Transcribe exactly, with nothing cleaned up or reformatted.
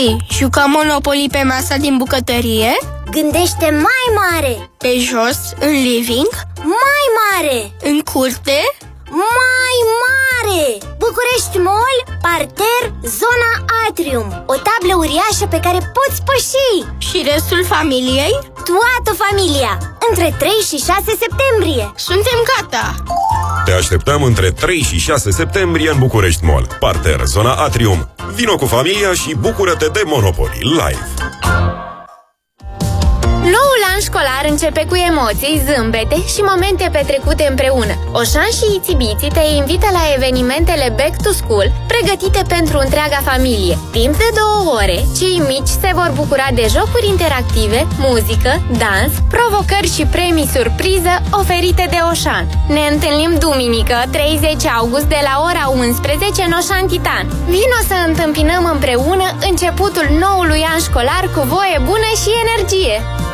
Și jucăm Monopoly pe masa din bucătărie? Gândește mai mare! Pe jos, în living? Mai mare! În curte? Mai mare! București Mall, parter, zona Atrium. O tablă uriașă pe care poți păși. Și restul familiei? Toată familia! Între trei și șase septembrie. Suntem gata! Te așteptăm între trei și șase septembrie în București Mall, parter, zona Atrium. Vino cu familia și bucură-te de Monopoly live! Noul an școlar începe cu emoții, zâmbete și momente petrecute împreună. Oșan și Itsy-Bitsy te invită la evenimentele Back to School, pregătite pentru întreaga familie. Timp de două ore, cei mici se vor bucura de jocuri interactive, muzică, dans, provocări și premii surpriză oferite de Oșan. Ne întâlnim duminică, treizeci august, de la ora unsprezece în Oșan Titan. Vino să întâmpinăm împreună începutul noului an școlar cu voie bună și energie!